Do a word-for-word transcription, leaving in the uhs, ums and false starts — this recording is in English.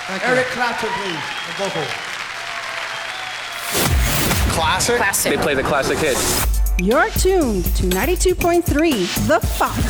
Thank you. Eric Clapton, please. The vocal. Classic. Classic. They play the classic hits. You're tuned to ninety-two point three The Fox.